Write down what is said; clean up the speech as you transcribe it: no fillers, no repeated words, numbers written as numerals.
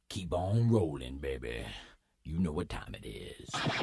Keep on rolling, baby. You know what time it is.